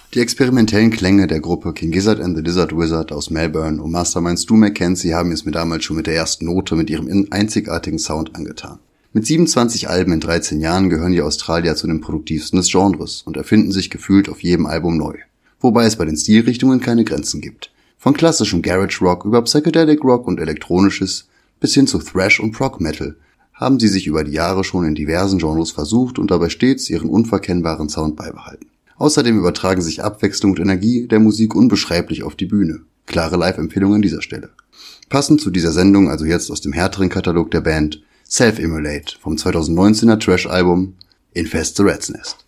Die experimentellen Klänge der Gruppe King Gizzard and the Lizard Wizard aus Melbourne und Mastermind Stu Mackenzie haben es mir damals schon mit der ersten Note mit ihrem einzigartigen Sound angetan. Mit 27 Alben in 13 Jahren gehören die Australier zu den produktivsten des Genres und erfinden sich gefühlt auf jedem Album neu. Wobei es bei den Stilrichtungen keine Grenzen gibt. Von klassischem Garage Rock über Psychedelic Rock und Elektronisches bis hin zu Thrash und Prog Metal haben sie sich über die Jahre schon in diversen Genres versucht und dabei stets ihren unverkennbaren Sound beibehalten. Außerdem übertragen sich Abwechslung und Energie der Musik unbeschreiblich auf die Bühne. Klare Live-Empfehlung an dieser Stelle. Passend zu dieser Sendung, also jetzt aus dem härteren Katalog der Band, Self-Immolate vom 2019er Trash-Album Infest the Rat's Nest.